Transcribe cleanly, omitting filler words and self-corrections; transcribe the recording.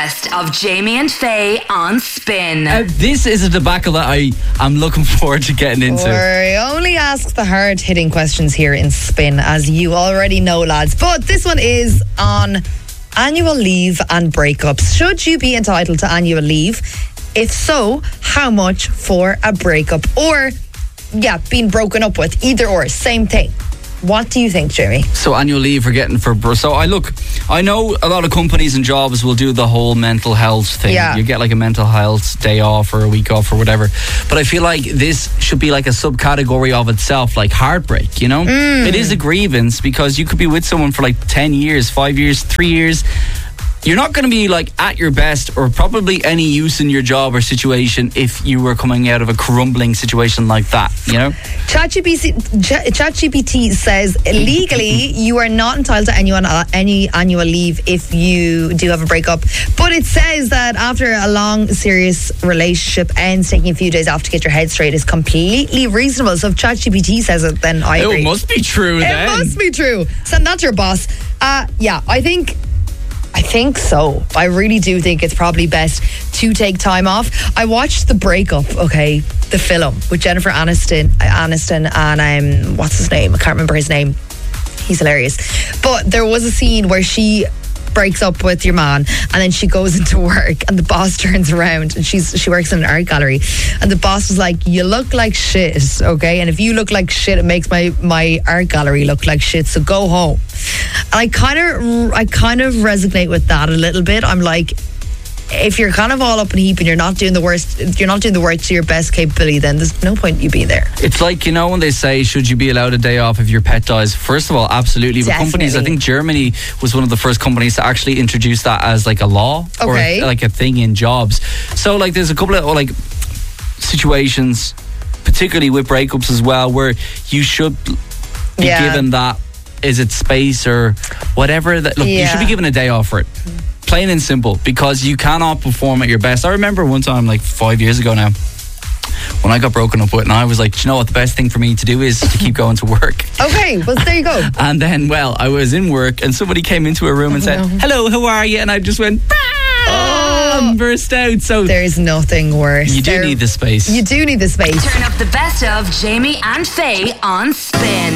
best of Jamie and Faye on Spin. This is a debacle that I am looking forward to getting into. We only ask the hard-hitting questions here in Spin, as you already know, lads. But this one is on annual leave and breakups. Should you be entitled to annual leave? If so, how much for a breakup? Or, being broken up with. Either or, same thing. What do you think, Jamie? So annual leave we're getting for... So I know a lot of companies and jobs will do the whole mental health thing. Yeah. You get like a mental health day off or a week off or whatever. But I feel like this should be like a subcategory of itself, like heartbreak, you know? It is a grievance because you could be with someone for like 10 years, 5 years, 3 years. You're not going to be like at your best or probably any use in your job or situation if you were coming out of a crumbling situation like that, you know? ChatGPT says legally you are not entitled to any annual leave if you do have a breakup, but it says that after a long serious relationship ends, taking a few days off to get your head straight is completely reasonable. So if ChatGPT says it, then I agree. It must be true then. It must be true. Send that to your boss. I think so. I really do think it's probably best to take time off. I watched The Breakup, the film with Jennifer Aniston and what's his name? I can't remember his name. He's hilarious. But there was a scene where she breaks up with your man and then she goes into work and the boss turns around and she works in an art gallery and the boss was like, you look like shit, okay? And if you look like shit, it makes my art gallery look like shit, so go home. And I kind of resonate with that a little bit. I'm like, if you're kind of all up in a heap and you're not doing the work to your best capability, then there's no point you being there. It's like, you know, when they say, should you be allowed a day off if your pet dies? First of all, absolutely. But companies, I think Germany was one of the first companies to actually introduce that as like a law or like a thing in jobs. So like there's a couple of like situations, particularly with breakups as well, where you should be given that, is it space or whatever? That, look, you should be given a day off for it. Plain and simple, because you cannot perform at your best. I remember one time, like 5 years ago now, when I got broken up with, and I was like, you know what, the best thing for me to do is to keep going to work. Okay, well, there you go. And then, I was in work and somebody came into a room and said, hello, how are you? And I just went, and burst out. So there's nothing worse. You do need the space. You do need the space. Turn up the best of Jamie and Faye on Spin.